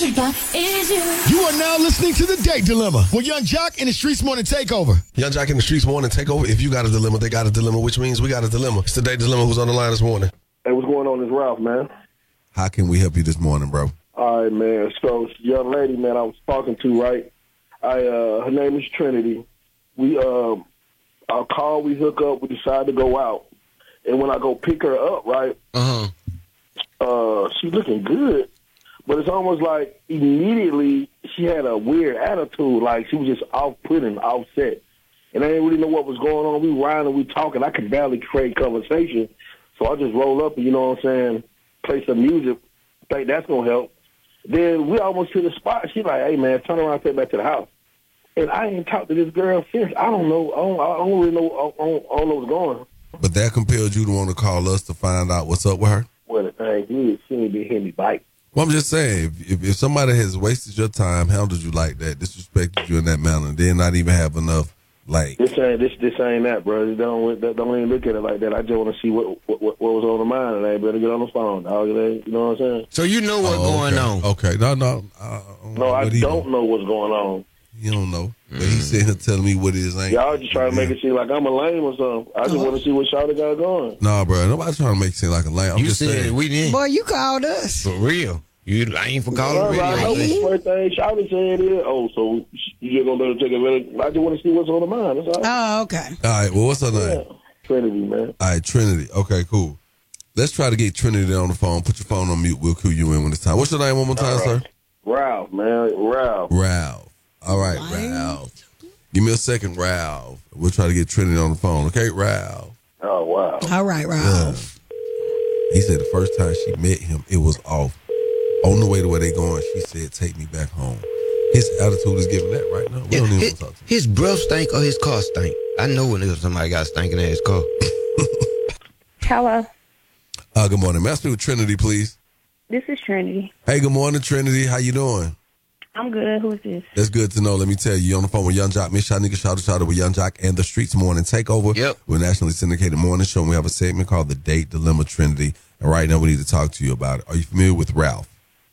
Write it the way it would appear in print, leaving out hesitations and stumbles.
is you. You are now listening to The Date Dilemma with Young Jock and the Streets Morning Takeover. Young Jock in the Streets Morning Takeover. If you got a dilemma, they got a dilemma, which means we got a dilemma. It's The Date Dilemma. Who's on the line this morning? Hey, what's going on? This Ralph, man. How can we help you this morning, bro? All right, man. So, young lady, man, I was talking to, right? Her name is Trinity. We, our call, we hook up, we decide to go out. And when I go pick her up, right, she's looking good. But it's almost like immediately she had a weird attitude, like she was just off-putting, offset. And I didn't really know what was going on. We riding, we talking. I could barely create conversation. So I just roll up and, you know what I'm saying, play some music. Think that's going to help. Then we almost to the spot. She's like, hey, man, turn around and take back to the house. And I ain't talked to this girl since. I don't know. I don't really know. I don't know what's going on. But that compelled you to want to call us to find out what's up with her? Well, the thing is, she ain't been hitting me bite. Well, I'm just saying, if somebody has wasted your time, handled you like that, disrespected you in that manner, then not even have enough, like... This ain't that, bro. Don't even look at it like that. I just want to see what was on the mind, and I better get on the phone, dog. You know what I'm saying? So you know what's going on. Okay. No. No, I don't know what's going on. You don't know. But he's sitting here telling me what it is. Y'all just trying to make it seem like I'm a lame or something. I just want to see what Shawty got going. Nah, bro. Nobody's trying to make it seem like a lame. I'm You just said saying. we didn't. Boy, you called us. For real. You lame for calling I know radio. the first thing Shawty said is, so you just going to let her take a minute. I just want to see what's on the mind. That's all. Oh, okay. All right. Well, what's her name? Yeah. Trinity, man. All right, Trinity. Okay, cool. Let's try to get Trinity on the phone. Put your phone on mute. We'll cue you in when it's time. What's your name one more time, sir? Ralph, man. Ralph. All right, Ralph. Give me a second, Ralph. We'll try to get Trinity on the phone. Okay, Ralph. Oh, wow. All right, Ralph. He said the first time she met him, it was off. On the way to where they going, she said, take me back home. His attitude is giving that right now. We don't even want to talk to him. His breath stink or his car stink. I know when somebody got stinking in his car. Hello. Good morning. May I speak with Trinity, please? This is Trinity. Hey, good morning, Trinity. How you doing? I'm good. Who's this? That's good to know. Let me tell you, you're on the phone with Young Jock, Miss Shot Nigga, shout with Young Jock and the Streets Morning Takeover. Yep. We're a nationally syndicated morning show, and we have a segment called The Date Dilemma, Trinity. And right now, we need to talk to you about it. Are you familiar with Ralph?